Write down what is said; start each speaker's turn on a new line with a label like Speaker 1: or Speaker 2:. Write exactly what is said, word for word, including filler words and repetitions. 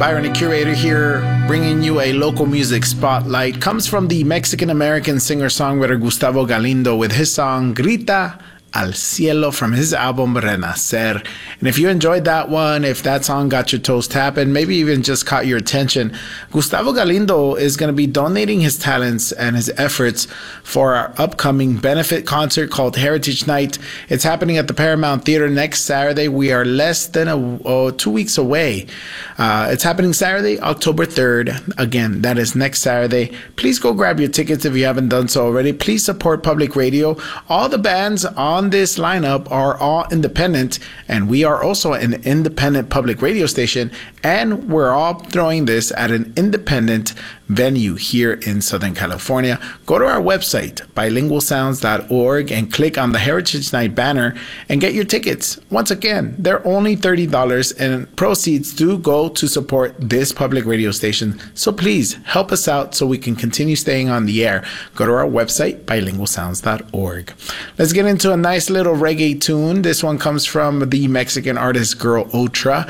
Speaker 1: Byron, the curator here, bringing you a local music spotlight. Comes from the Mexican-American singer-songwriter Gustavo Galindo with his song Grita al Cielo from his album Renacer. And if you enjoyed that one, if that song got your toes tapping, maybe even just caught your attention, Gustavo Galindo is going to be donating his talents and his efforts for our upcoming benefit concert called Heritage Night. It's happening at the Paramount Theater next Saturday. We are less than a, oh, two weeks away. Uh, it's happening Saturday, October third. Again, that is next Saturday. Please go grab your tickets if you haven't done so already. Please support public radio. All the bands on this lineup are all independent, and we are also an independent public radio station, and we're all throwing this at an independent venue here in Southern California. Go to our website, bilingual sounds dot org, and click on the Heritage Night banner and get your tickets. Once again, they're only thirty dollars, and proceeds do go to support this public radio station. So please help us out so we can continue staying on the air. Go to our website, bilingual sounds dot org. Let's get into a nice little reggae tune. This one comes from the Mexican artist Girl Otra.